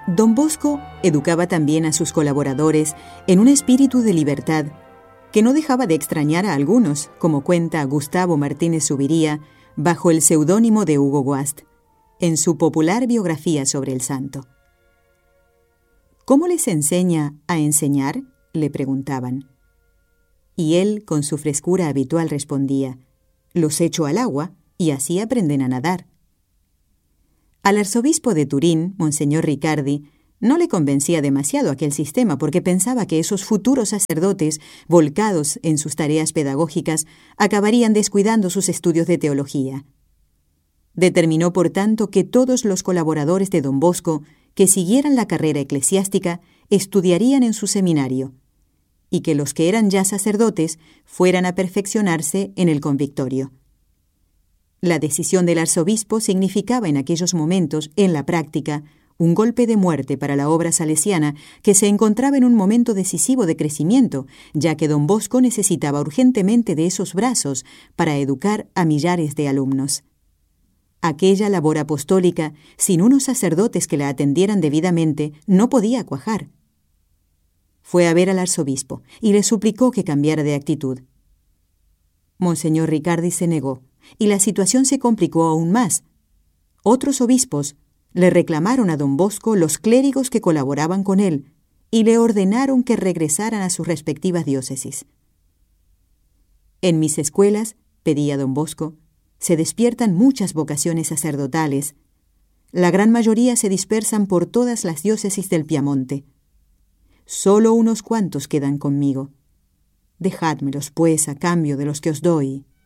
Don Bosco educaba también a sus colaboradores en un espíritu de libertad que no dejaba de extrañar a algunos, como cuenta Gustavo Martínez Zuviría, bajo el seudónimo de Hugo Guast, en su popular biografía sobre el santo. ¿Cómo les enseña a enseñar?, le preguntaban. Y él, con su frescura habitual, respondía: los echo al agua y así aprenden a nadar. Al arzobispo de Turín, Monseñor Riccardi, no le convencía demasiado aquel sistema porque pensaba que esos futuros sacerdotes, volcados en sus tareas pedagógicas, acabarían descuidando sus estudios de teología. Determinó, por tanto, que todos los colaboradores de Don Bosco que siguieran la carrera eclesiástica estudiarían en su seminario, y que los que eran ya sacerdotes fueran a perfeccionarse en el convictorio. La decisión del arzobispo significaba en aquellos momentos, en la práctica, un golpe de muerte para la obra salesiana que se encontraba en un momento decisivo de crecimiento, ya que Don Bosco necesitaba urgentemente de esos brazos para educar a millares de alumnos. Aquella labor apostólica, sin unos sacerdotes que la atendieran debidamente, no podía cuajar. Fue a ver al arzobispo y le suplicó que cambiara de actitud. Monseñor Riccardi se negó, y la situación se complicó aún más. Otros obispos le reclamaron a Don Bosco los clérigos que colaboraban con él y le ordenaron que regresaran a sus respectivas diócesis. En mis escuelas, pedía Don Bosco, se despiertan muchas vocaciones sacerdotales. La gran mayoría se dispersan por todas las diócesis del Piamonte. Solo unos cuantos quedan conmigo. Dejádmelos, pues, a cambio de los que os doy.